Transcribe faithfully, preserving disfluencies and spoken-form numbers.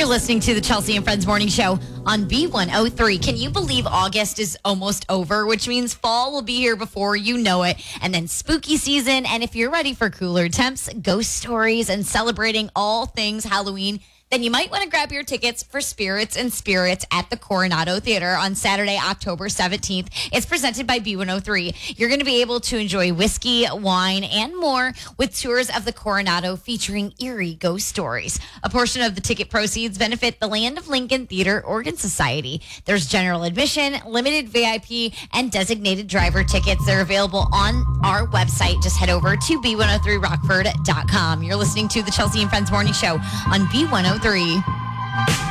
You're listening to the Chelsea and Friends Morning Show on B one oh three. Can you believe August is almost over, which means fall will be here before you know it, and then spooky season. And if you're ready for cooler temps, ghost stories, and celebrating all things Halloween, then you might want to grab your tickets for Spirits and Spirits at the Coronado Theater on Saturday, October seventeenth. It's presented by B one oh three. You're going to be able to enjoy whiskey, wine, and more with tours of the Coronado featuring eerie ghost stories. A portion of the ticket proceeds benefit the Land of Lincoln Theater Organ Society. There's general admission, limited V I P, and designated driver tickets. They're available on our website. Just head over to B one oh three rockford dot com. You're listening to the Chelsea and Friends Morning Show on B one oh three.